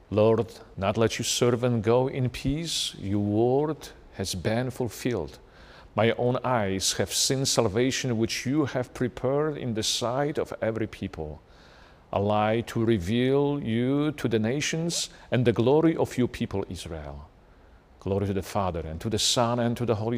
Lord, not let your servant go in peace. Your word has been fulfilled. My own eyes have seen salvation which you have prepared in the sight of every people, a light to reveal you to the nations and the glory of your people Israel. Glory to the Father, and to the Son, and to the Holy